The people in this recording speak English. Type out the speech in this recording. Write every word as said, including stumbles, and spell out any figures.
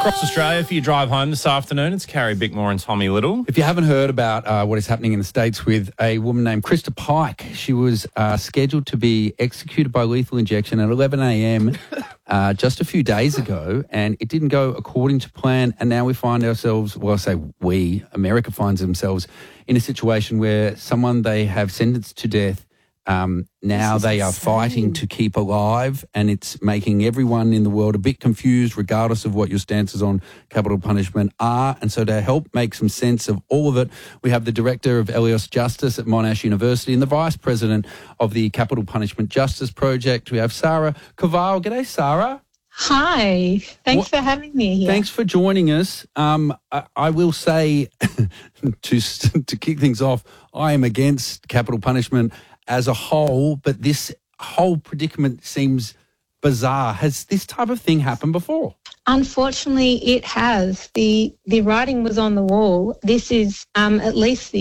Across Australia for your drive home this afternoon, it's Carrie Bickmore and Tommy Little. If you haven't heard about uh, what is happening in the States with a woman named Krista Pike, she was uh, scheduled to be executed by lethal injection at eleven a.m. uh, just a few days ago, and it didn't go according to plan, and now we find ourselves, well, I say we, America finds themselves in a situation where someone they have sentenced to death, Um, now they are insane. fighting to keep alive, and it's making everyone in the world a bit confused, regardless of what your stances on capital punishment are. And so to help make some sense of all of it, we have the Director of Elios Justice at Monash University and the Vice President of the Capital Punishment Justice Project. We have Sarah Koval. G'day, Sarah. Hi, thanks What- for having me here. Thanks for joining us. Um, I, I will say, to to kick things off, I am against capital punishment as a whole, but this whole predicament seems bizarre. Has this type of thing happened before? Unfortunately, it has. The the writing was on the wall. This is um, at least the